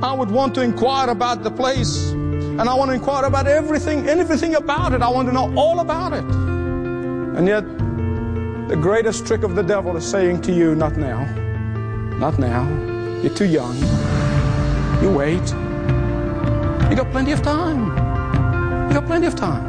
I would want to inquire about the place. And I want to inquire about anything about it. I want to know all about it. And yet, the greatest trick of the devil is saying to you, not now. Not now. You're too young. You wait. You got plenty of time. You got plenty of time.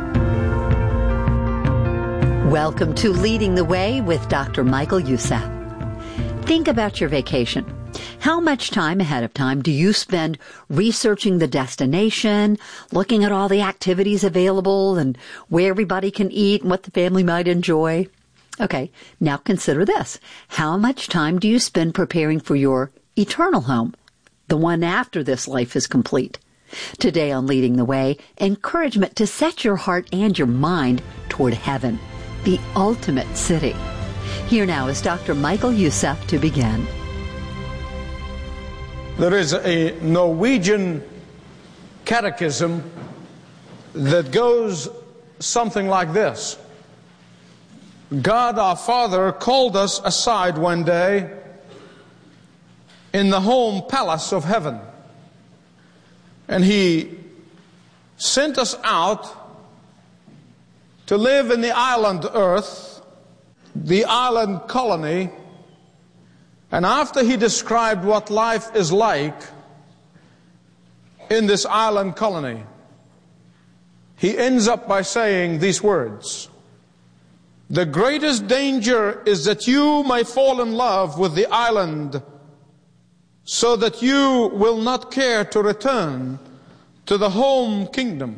Welcome to Leading the Way with Dr. Michael Youssef. Think about your vacation. How much time ahead of time do you spend researching the destination, looking at all the activities available and where everybody can eat and what the family might enjoy? Okay, now consider this. How much time do you spend preparing for your eternal home, the one after this life is complete? Today on Leading the Way, encouragement to set your heart and your mind toward heaven, the ultimate city. Here now is Dr. Michael Youssef to begin. There is a Norwegian catechism that goes something like this. God our Father called us aside one day in the home palace of heaven. And He sent us out to live in the island earth, the island colony. And after He described what life is like in this island colony, He ends up by saying these words: the greatest danger is that you may fall in love with the island so that you will not care to return to the home kingdom.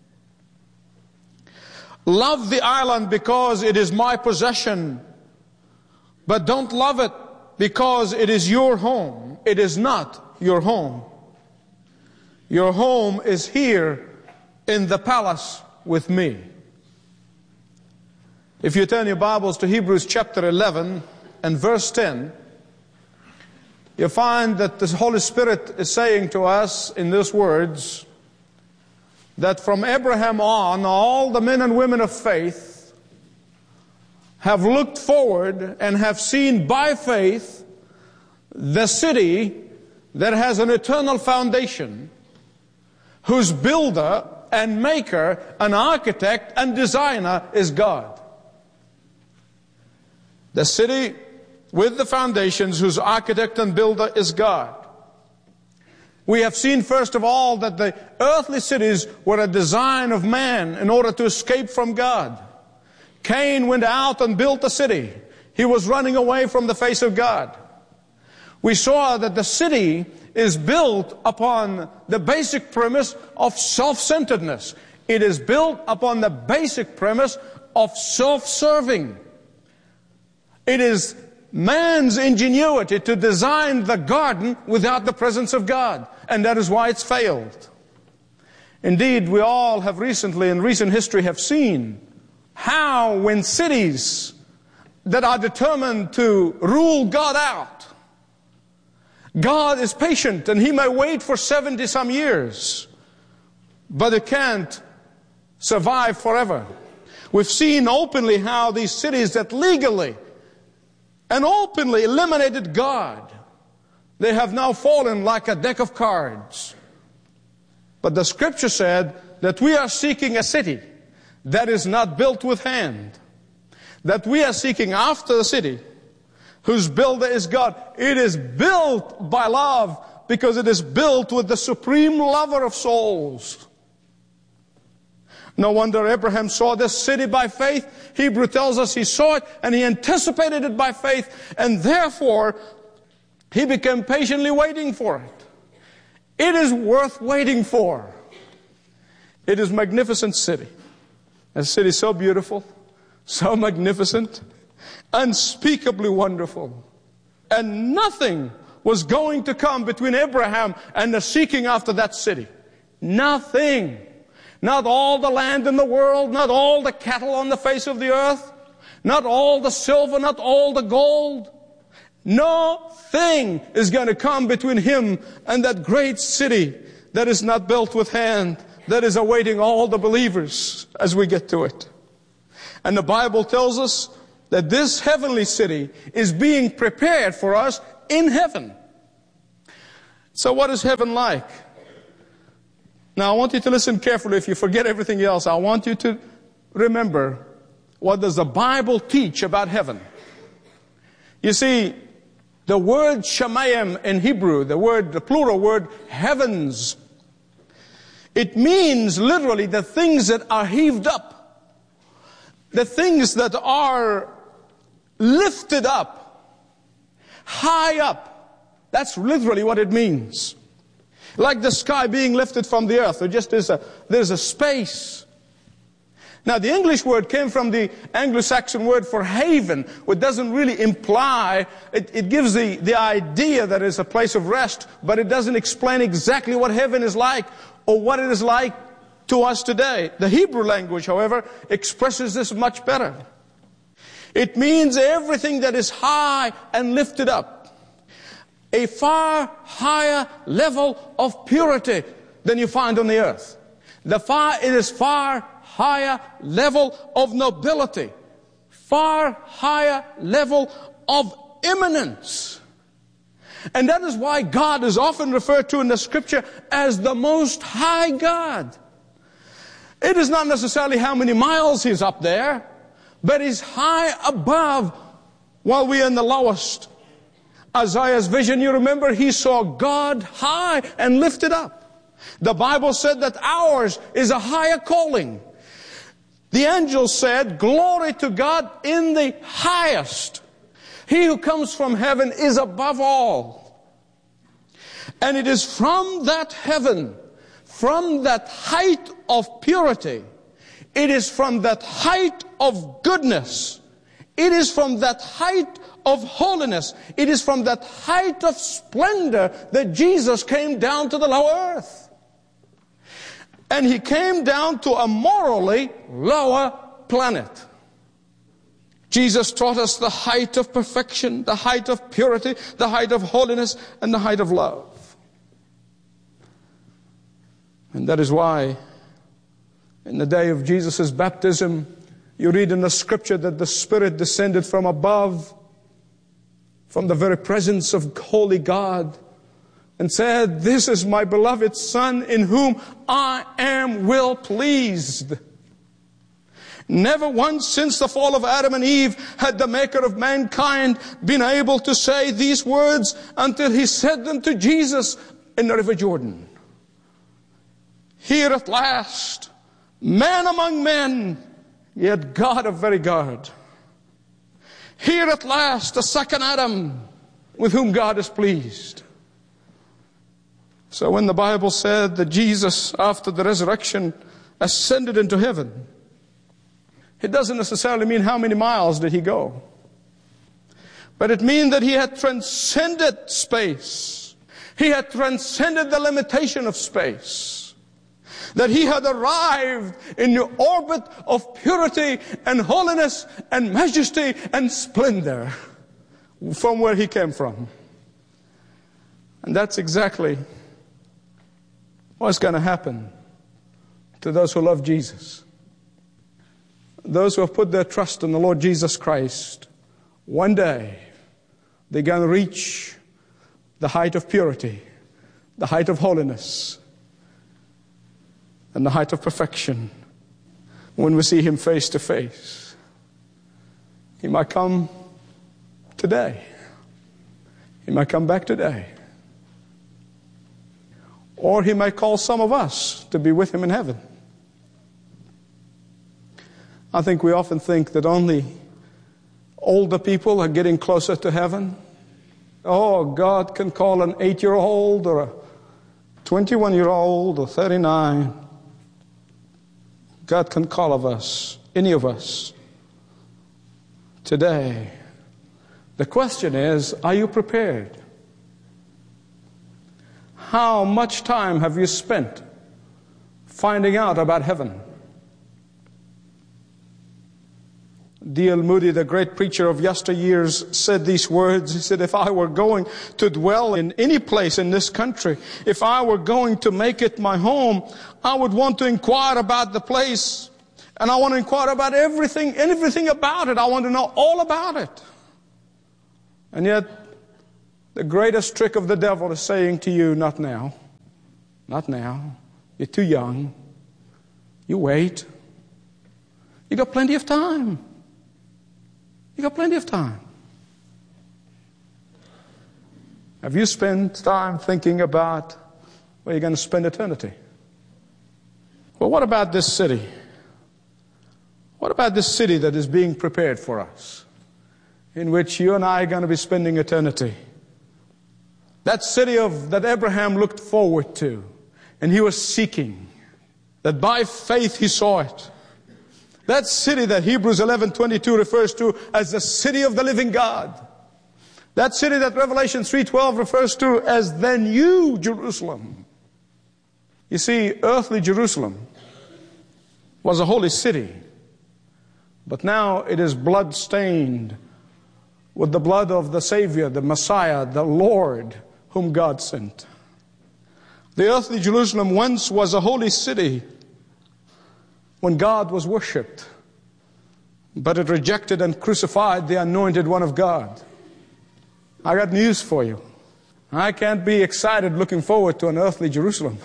Love the island because it is my possession, but don't love it because it is your home. It is not your home. Your home is here in the palace with me. If you turn your Bibles to Hebrews chapter 11 and verse 10, you'll find that the Holy Spirit is saying to us in these words that from Abraham on, all the men and women of faith have looked forward and have seen by faith the city that has an eternal foundation, whose builder and maker and architect and designer is God. The city with the foundations, whose architect and builder is God. We have seen, first of all, that the earthly cities were a design of man in order to escape from God. Cain went out and built a city. He was running away from the face of God. We saw that the city is built upon the basic premise of self-centeredness. It is built upon the basic premise of self-serving. It is man's ingenuity to design the garden without the presence of God. And that is why it's failed. Indeed, we all have recently, in recent history, have seen how when cities that are determined to rule God out, God is patient and He may wait for 70 some years, but it can't survive forever. We've seen openly how these cities that legally and openly eliminated God, they have now fallen like a deck of cards. But the Scripture said that we are seeking a city that is not built with hand. That we are seeking after the city whose builder is God. It is built by love because it is built with the supreme lover of souls. No wonder Abraham saw this city by faith. Hebrew tells us he saw it and he anticipated it by faith, and therefore he became patiently waiting for it. It is worth waiting for. It is a magnificent city. A city so beautiful, so magnificent, unspeakably wonderful. And nothing was going to come between Abraham and the seeking after that city. Nothing. Not all the land in the world, not all the cattle on the face of the earth, not all the silver, not all the gold. Nothing is going to come between him and that great city that is not built with hand, that is awaiting all the believers as we get to it. And the Bible tells us that this heavenly city is being prepared for us in heaven. So what is heaven like? Now I want you to listen carefully. If you forget everything else, I want you to remember, what does the Bible teach about heaven? You see, the word shamayim in Hebrew, the plural word heavens, it means literally the things that are heaved up, the things that are lifted up, high up. That's literally what it means. Like the sky being lifted from the earth. There's a space. Now the English word came from the Anglo-Saxon word for haven, which doesn't really imply, it gives the idea that it's a place of rest, but it doesn't explain exactly what heaven is like or what it is like to us today. The Hebrew language, however, expresses this much better. It means everything that is high and lifted up. A far higher level of purity than you find on the earth. It is far higher level of nobility. Far higher level of eminence. And that is why God is often referred to in the scripture as the Most High God. It is not necessarily how many miles He's up there, but He's high above while we are in the lowest. Isaiah's vision, you remember, he saw God high and lifted up. The Bible said that ours is a higher calling. The angel said, glory to God in the highest. He who comes from heaven is above all. And it is from that heaven, from that height of purity, it is from that height of goodness, it is from that height of holiness, it is from that height of splendor that Jesus came down to the lower earth. And He came down to a morally lower planet. Jesus taught us the height of perfection, the height of purity, the height of holiness, and the height of love. And that is why in the day of Jesus' baptism, you read in the scripture that the Spirit descended from above, from the very presence of holy God, and said, this is my beloved Son in whom I am well pleased. Never once since the fall of Adam and Eve had the Maker of mankind been able to say these words until He said them to Jesus in the River Jordan. Here at last, man among men, yet God of very God. Here at last, the second Adam with whom God is pleased. So when the Bible said that Jesus, after the resurrection, ascended into heaven, it doesn't necessarily mean how many miles did He go. But it means that He had transcended space. He had transcended the limitation of space. That He had arrived in the orbit of purity and holiness and majesty and splendor from where He came from. And that's exactly what's going to happen to those who love Jesus. Those who have put their trust in the Lord Jesus Christ, one day they're going to reach the height of purity, the height of holiness, and the height of perfection when we see Him face to face. He might come today. He might come back today. Or He might call some of us to be with Him in heaven. I think we often think that only older people are getting closer to heaven. Oh, God can call an 8-year-old or a 21-year-old or 39. God can call of us, any of us, today. The question is, are you prepared? How much time have you spent finding out about heaven? D.L. Moody, the great preacher of yesteryears, said these words. He said, if I were going to dwell in any place in this country, if I were going to make it my home, I would want to inquire about the place. And I want to inquire about everything about it. I want to know all about it. And yet, The greatest trick of the devil is saying to you, not now. Not now. You're too young. You wait. You got plenty of time. You got plenty of time. Have you spent time thinking about where you're going to spend eternity? Well, what about this city? What about this city that is being prepared for us, in which you and I are going to be spending eternity? That city that Abraham looked forward to, and he was seeking, that by faith he saw it. That city that Hebrews 11:22 refers to as the city of the living God. That city that Revelation 3:12 refers to as the new Jerusalem. You see, earthly Jerusalem was a holy city, but now it is blood-stained with the blood of the Savior, the Messiah, the Lord, whom God sent. The earthly Jerusalem once was a holy city when God was worshipped, but it rejected and crucified the anointed one of God. I got news for you. I can't be excited looking forward to an earthly Jerusalem.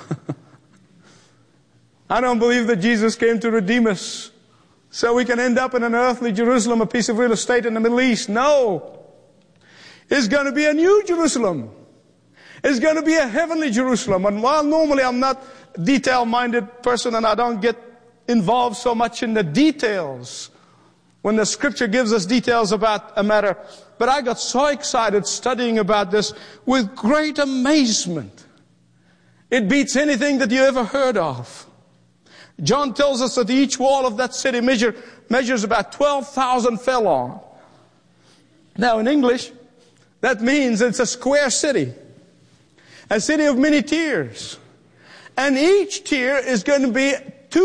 I don't believe that Jesus came to redeem us so we can end up in an earthly Jerusalem, a piece of real estate in the Middle East. No. It's going to be a new Jerusalem. It's going to be a heavenly Jerusalem. And while normally I'm not a detail-minded person and I don't get involved so much in the details when the scripture gives us details about a matter, but I got so excited studying about this with great amazement. It beats anything that you ever heard of. John tells us that each wall of that city measures about 12,000 furlong. Now in English, that means it's a square city. A city of many tiers. And each tier is going to be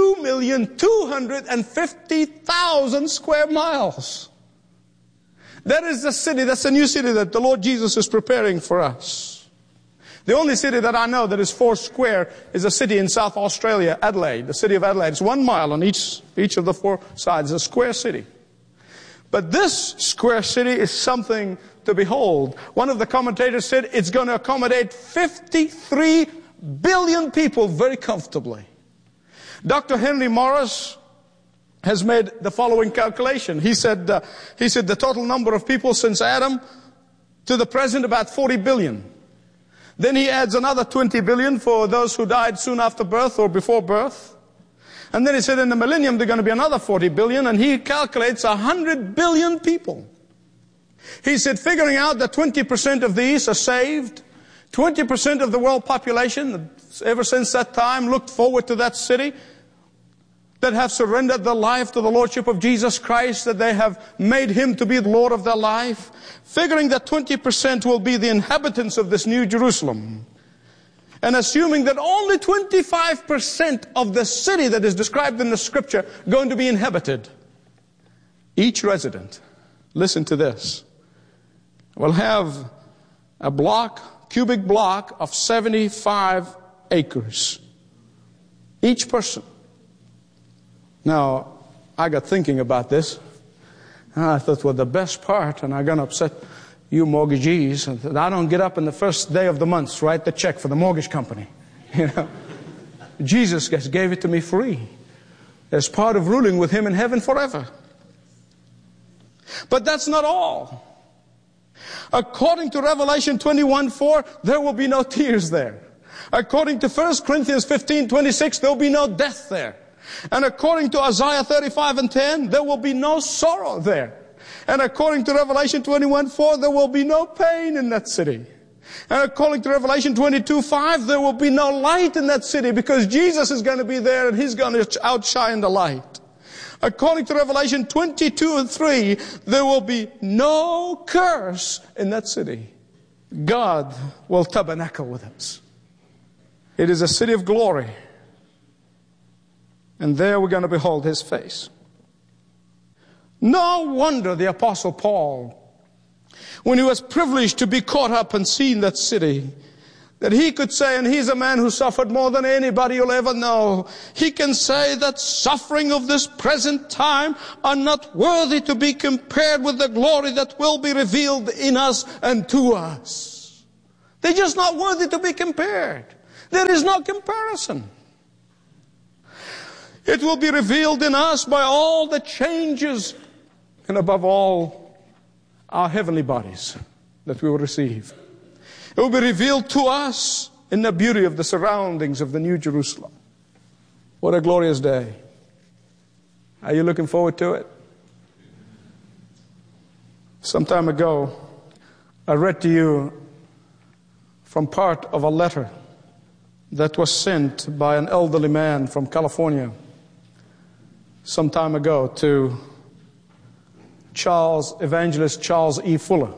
2,250,000 square miles. That is the city, that's the new city that the Lord Jesus is preparing for us. The only city that I know that is 4 square is a city in South Australia, Adelaide, the city of Adelaide. It's 1 mile on each of the 4 sides, a square city. But this square city is something to behold. One of the commentators said it's going to accommodate 53 billion people very comfortably. Dr. Henry Morris has made the following calculation. He said the total number of people since Adam to the present about 40 billion. Then he adds another 20 billion for those who died soon after birth or before birth. And then he said in the millennium there are going to be another 40 billion, and he calculates 100 billion people. He said figuring out that 20% of these are saved, 20% of the world population ever since that time looked forward to that city, that have surrendered their life to the Lordship of Jesus Christ, that they have made Him to be the Lord of their life, figuring that 20% will be the inhabitants of this new Jerusalem, and assuming that only 25% of the city that is described in the Scripture going to be inhabited. Each resident, listen to this, will have a cubic block of 75 acres. Each person. Now, I got thinking about this. I thought, well, the best part, and I'm going to upset you mortgagees, that I don't get up in the first day of the month to write the check for the mortgage company. You know, Jesus gave it to me free as part of ruling with Him in heaven forever. But that's not all. According to Revelation 21:4, there will be no tears there. According to 1 Corinthians 15:26, there will be no death there. And according to Isaiah 35:10, there will be no sorrow there. And according to Revelation 21:4, there will be no pain in that city. And according to Revelation 22:5, there will be no light in that city because Jesus is going to be there and He's going to outshine the light. According to Revelation 22:3, there will be no curse in that city. God will tabernacle with us. It is a city of glory. And there we're going to behold His face. No wonder the Apostle Paul, when he was privileged to be caught up and see that city, that he could say, and he's a man who suffered more than anybody you'll ever know, he can say that suffering of this present time are not worthy to be compared with the glory that will be revealed in us and to us. They're just not worthy to be compared. There is no comparison. It will be revealed in us by all the changes, and above all, our heavenly bodies that we will receive. It will be revealed to us in the beauty of the surroundings of the New Jerusalem. What a glorious day. Are you looking forward to it? Some time ago, I read to you from part of a letter that was sent by an elderly man from California some time ago to Evangelist Charles E. Fuller,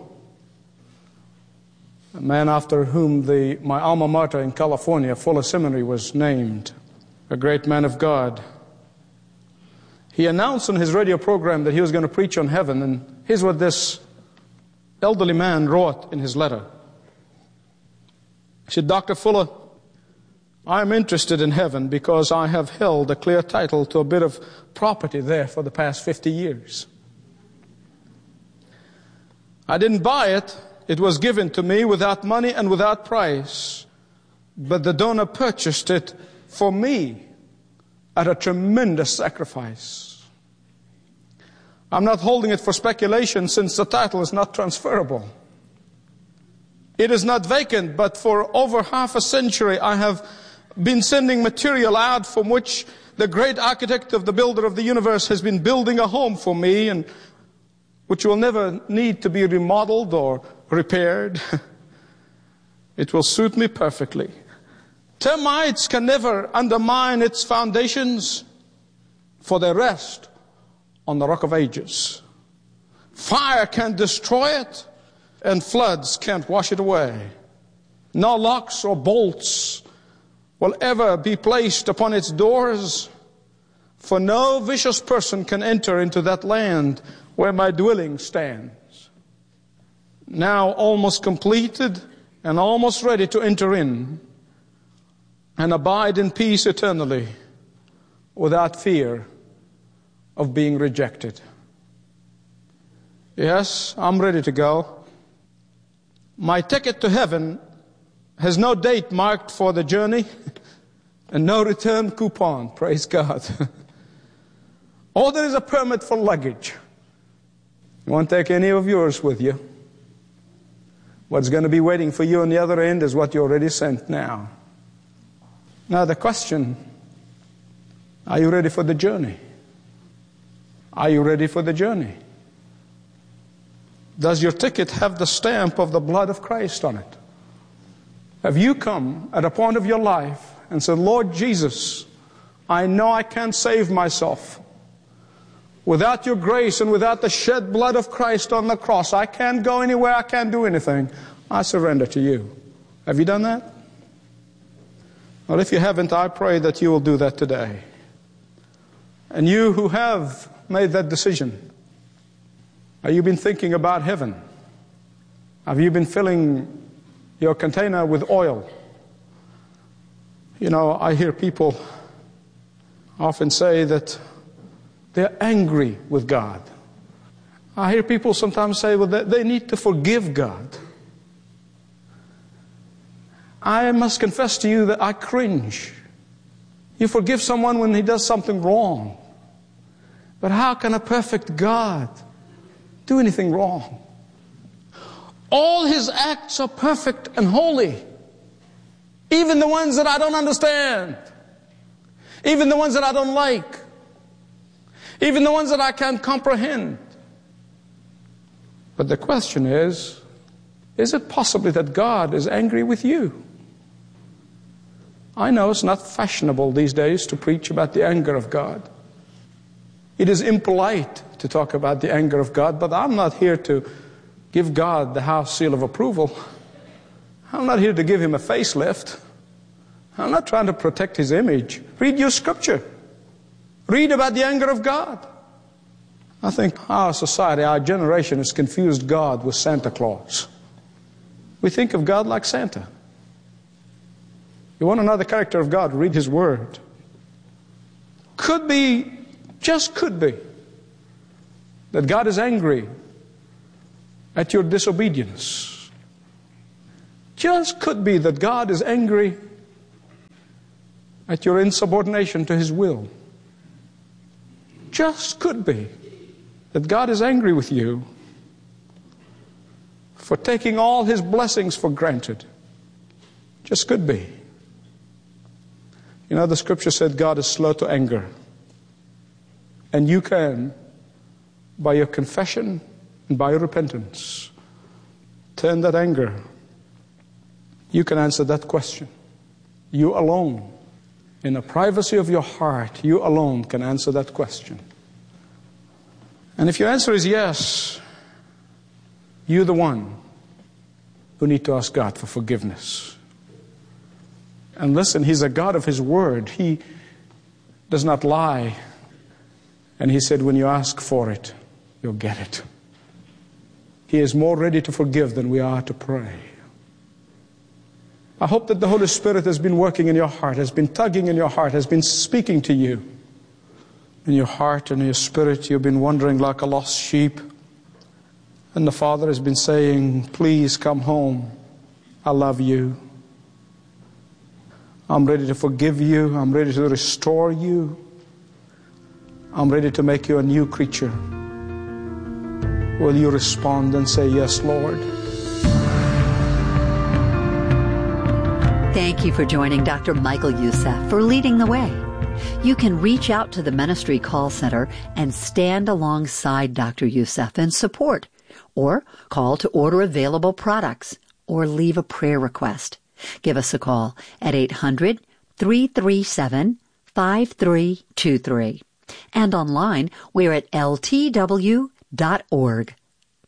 a man after whom my alma mater in California, Fuller Seminary, was named, a great man of God. He announced on his radio program that he was going to preach on heaven, and here's what this elderly man wrote in his letter. He said, Dr. Fuller, I am interested in heaven because I have held a clear title to a bit of property there for the past 50 years. I didn't buy it. It was given to me without money and without price. But the donor purchased it for me at a tremendous sacrifice. I'm not holding it for speculation since the title is not transferable. It is not vacant, but for over half a century I have been sending material out from which the great architect of the builder of the universe has been building a home for me, and which will never need to be remodeled or repaired. It will suit me perfectly. Termites can never undermine its foundations, for they rest on the rock of ages. Fire can't destroy it, and floods can't wash it away. No locks or bolts will ever be placed upon its doors, for no vicious person can enter into that land where my dwelling stands. Now almost completed and almost ready to enter in and abide in peace eternally without fear of being rejected. Yes, I'm ready to go. My ticket to heaven has no date marked for the journey and no return coupon, praise God. Or there is a permit for luggage. You won't take any of yours with you. What's going to be waiting for you on the other end is what you already sent now. Now the question, are you ready for the journey? Are you ready for the journey? Does your ticket have the stamp of the blood of Christ on it? Have you come at a point of your life and said, Lord Jesus, I know I can't save myself. Without your grace and without the shed blood of Christ on the cross, I can't go anywhere, I can't do anything. I surrender to you. Have you done that? Well, if you haven't, I pray that you will do that today. And you who have made that decision, have you been thinking about heaven? Have you been filling your container with oil? You know, I hear people often say that they're angry with God. I hear people sometimes say, well, they need to forgive God. I must confess to you that I cringe. You forgive someone when he does something wrong. But how can a perfect God do anything wrong? All His acts are perfect and holy. Even the ones that I don't understand. Even the ones that I don't like. Even the ones that I can't comprehend. But the question is it possibly that God is angry with you? I know it's not fashionable these days to preach about the anger of God. It is impolite to talk about the anger of God, but I'm not here to give God the house seal of approval. I'm not here to give Him a facelift. I'm not trying to protect His image. Read your scripture. Read about the anger of God. I think our society, our generation has confused God with Santa Claus. We think of God like Santa. You want to know the character of God? Read His Word. Could be, just could be, that God is angry at your disobedience. just could be that God is angry at your insubordination to His will. Just could be that God is angry with you for taking all His blessings for granted. Just could be. You know, the scripture said God is slow to anger. And you can, by your confession and by your repentance, turn that anger. You can answer that question. You alone, in the privacy of your heart, you alone can answer that question. And if your answer is yes, you're the one who need to ask God for forgiveness. And listen, He's a God of His word. He does not lie. And He said, when you ask for it, you'll get it. He is more ready to forgive than we are to pray. I hope that the Holy Spirit has been working in your heart, has been tugging in your heart, has been speaking to you. In your heart and in your spirit, you've been wandering like a lost sheep. And the Father has been saying, please come home. I love you. I'm ready to forgive you. I'm ready to restore you. I'm ready to make you a new creature. Will you respond and say, yes, Lord? Thank you for joining Dr. Michael Youssef for Leading the Way. You can reach out to the Ministry Call Center and stand alongside Dr. Youssef in support, or call to order available products, or leave a prayer request. Give us a call at 800-337-5323. And online, we're at ltw.org.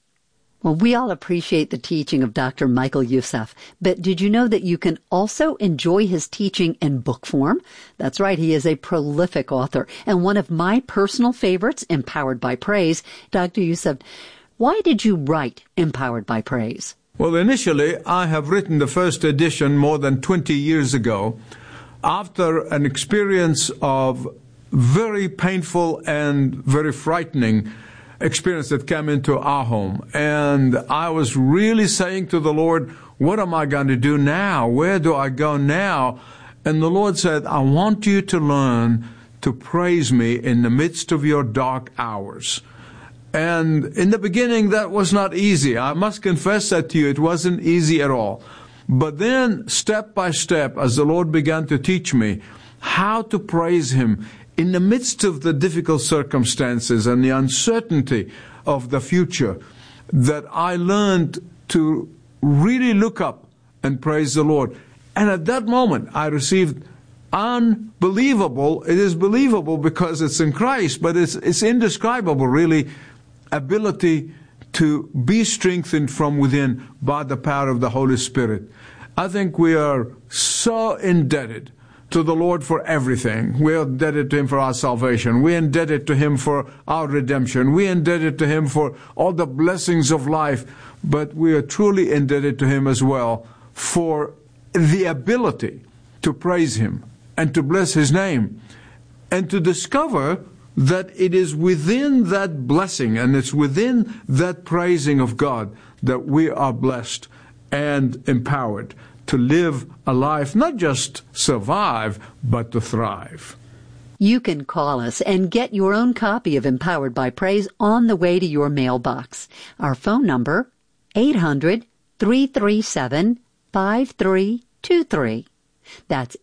Well, we all appreciate the teaching of Dr. Michael Youssef, but did you know that you can also enjoy his teaching in book form? That's right, he is a prolific author, and one of my personal favorites, Empowered by Praise. Dr. Youssef, why did you write Empowered by Praise? Well, initially, I have written the first edition more than 20 years ago after an experience of very painful and very frightening experience that came into our home. And I was really saying to the Lord, what am I going to do now? Where do I go now? And the Lord said, I want you to learn to praise me in the midst of your dark hours. And in the beginning, that was not easy. I must confess that to you. It wasn't easy at all. But then, step by step, as the Lord began to teach me how to praise Him in the midst of the difficult circumstances and the uncertainty of the future, that I learned to really look up and praise the Lord. And at that moment, I received unbelievable, it is believable because it's in Christ, but it's indescribable, really, ability to be strengthened from within by the power of the Holy Spirit. I think we are so indebted to the Lord for everything. We are indebted to Him for our salvation. We are indebted to Him for our redemption. We are indebted to Him for all the blessings of life. But we are truly indebted to Him as well for the ability to praise Him and to bless His name and to discover that it is within that blessing and it's within that praising of God that we are blessed and empowered to live a life, not just survive, but to thrive. You can call us and get your own copy of Empowered by Praise on the way to your mailbox. Our phone number, 800-337-5323. That's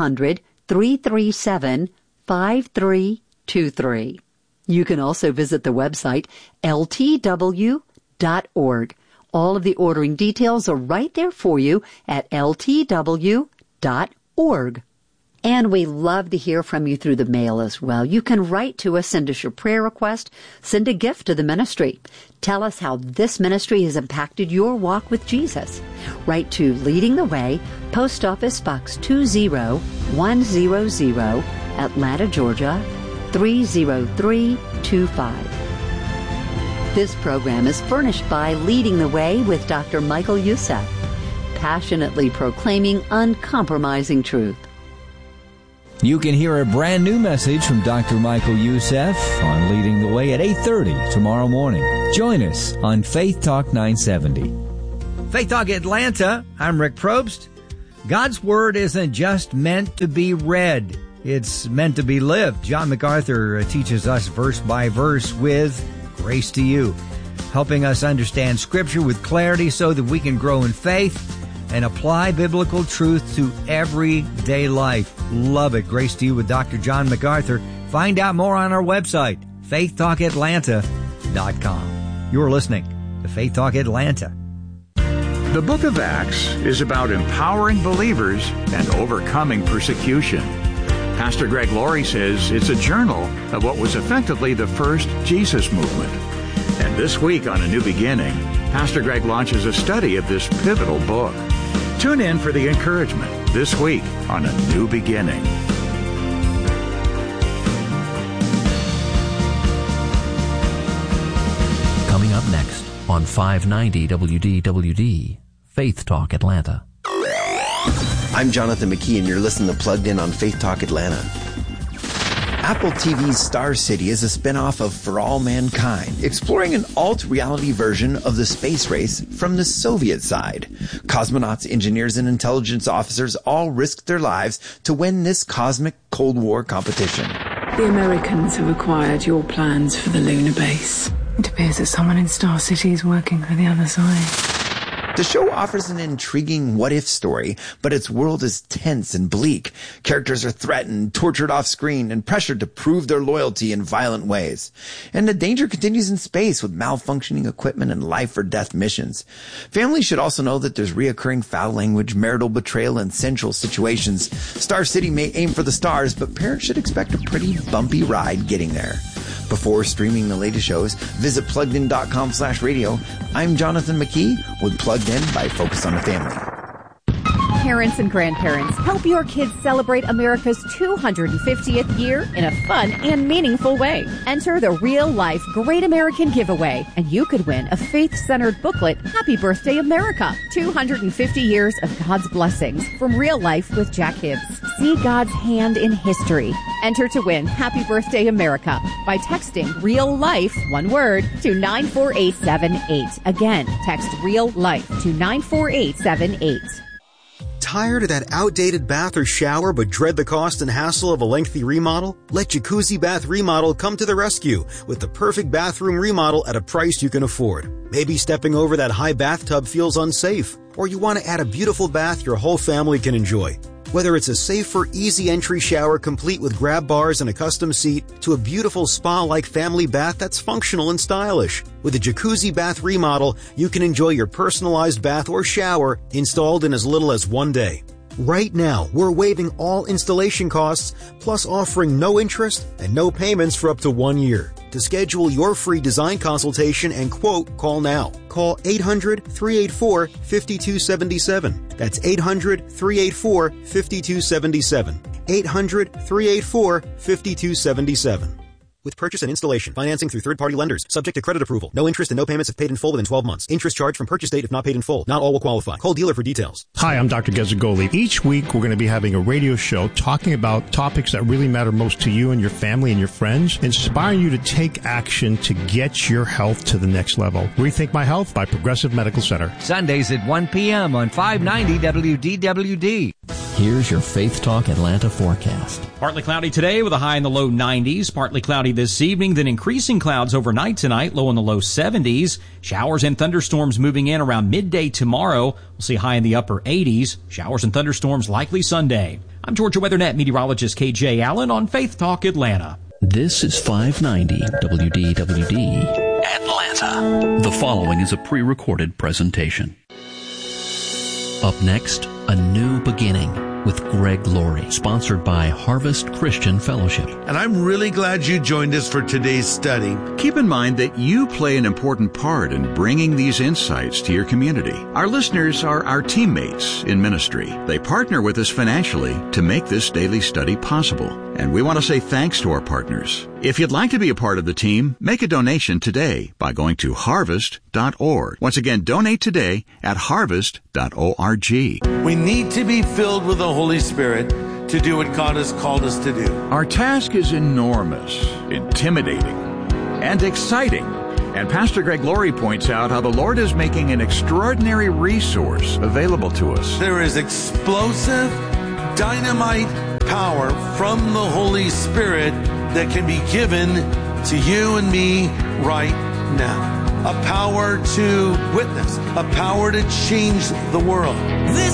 800-337-5323. You can also visit the website, ltw.org. All of the ordering details are right there for you at ltw.org. And we love to hear from you through the mail as well. You can write to us, send us your prayer request, send a gift to the ministry. Tell us how this ministry has impacted your walk with Jesus. Write to Leading the Way, Post Office Box 20100, Atlanta, Georgia, 30325. This program is furnished by Leading the Way with Dr. Michael Youssef, passionately proclaiming uncompromising truth. You can hear a brand new message from Dr. Michael Youssef on Leading the Way at 8:30 tomorrow morning. Join us on Faith Talk 970. Faith Talk Atlanta, I'm Rick Probst. God's Word isn't just meant to be read. It's meant to be lived. John MacArthur teaches us verse by verse with Grace to You, helping us understand Scripture with clarity so that we can grow in faith and apply biblical truth to everyday life. Love it. Grace to You with Dr. John MacArthur. Find out more on our website, faithtalkatlanta.com. You're listening to Faith Talk Atlanta. The book of Acts is about empowering believers and overcoming persecution. Pastor Greg Laurie says it's a journal of what was effectively the first Jesus movement. And this week on A New Beginning, Pastor Greg launches a study of this pivotal book. Tune in for the encouragement this week on A New Beginning. Coming up next on 590 WDWD, Faith Talk Atlanta. I'm Jonathan McKee, and you're listening to Plugged In on Faith Talk Atlanta. Apple TV's Star City is a spinoff of For All Mankind, exploring an alt-reality version of the space race from the Soviet side. Cosmonauts, engineers, and intelligence officers all risked their lives to win this cosmic Cold War competition. The Americans have acquired your plans for the lunar base. It appears that someone in Star City is working for the other side. The show offers an intriguing what-if story, but its world is tense and bleak. Characters are threatened, tortured off-screen, and pressured to prove their loyalty in violent ways. And the danger continues in space with malfunctioning equipment and life-or-death missions. Families should also know that there's reoccurring foul language, marital betrayal, and sensual situations. Star City may aim for the stars, but parents should expect a pretty bumpy ride getting there. Before streaming the latest shows, visit PluggedIn.com/radio. I'm Jonathan McKee with Plugged In by Focus on the Family. Parents and grandparents, help your kids celebrate America's 250th year in a fun and meaningful way. Enter the Real Life Great American Giveaway, and you could win a faith-centered booklet, Happy Birthday America, 250 years of God's blessings from Real Life with Jack Hibbs. See God's hand in history. Enter to win Happy Birthday America by texting Real Life, one word, to 94878. Again, text Real Life to 94878. Tired of that outdated bath or shower but dread the cost and hassle of a lengthy remodel? Let Jacuzzi Bath Remodel come to the rescue with the perfect bathroom remodel at a price you can afford. Maybe stepping over that high bathtub feels unsafe, or you want to add a beautiful bath your whole family can enjoy. Whether it's a safer, easy entry shower complete with grab bars and a custom seat, to a beautiful spa-like family bath that's functional and stylish. With a Jacuzzi Bath Remodel, you can enjoy your personalized bath or shower installed in as little as 1 day. Right now, we're waiving all installation costs, plus offering no interest and no payments for up to 1 year. To schedule your free design consultation and quote, call now. Call 800-384-5277. That's 800-384-5277. 800-384-5277. With purchase and installation, financing through third-party lenders, subject to credit approval. No interest and no payments if paid in full within 12 months. Interest charged from purchase date if not paid in full. Not all will qualify. Call dealer for details. Hi, I'm Dr. Gezagoli. Each week, we're going to be having a radio show talking about topics that really matter most to you and your family and your friends, inspiring you to take action to get your health to the next level. Rethink My Health by Progressive Medical Center. Sundays at 1 p.m. on 590 WDWD. Here's your Faith Talk Atlanta forecast. Partly cloudy today with a high in the low 90s. Partly cloudy this evening, then increasing clouds overnight tonight, low in the low 70s. Showers and thunderstorms moving in around midday tomorrow. We'll see high in the upper 80s. Showers and thunderstorms likely Sunday. I'm Georgia WeatherNet meteorologist KJ Allen on Faith Talk Atlanta. This is 590 WDWD Atlanta. The following is a pre-recorded presentation. Up next, A New Beginning with Greg Laurie, sponsored by Harvest Christian Fellowship. And I'm really glad you joined us for today's study. Keep in mind that you play an important part in bringing these insights to your community. Our listeners are our teammates in ministry. They partner with us financially to make this daily study possible. And we want to say thanks to our partners. If you'd like to be a part of the team, make a donation today by going to harvest.org. Once again, donate today at harvest.org. We need to be filled with the Holy Spirit to do what God has called us to do. Our task is enormous, intimidating, and exciting. And Pastor Greg Laurie points out how the Lord is making an extraordinary resource available to us. There is explosive, dynamite power from the Holy Spirit that can be given to you and me right now. A power to witness, a power to change the world.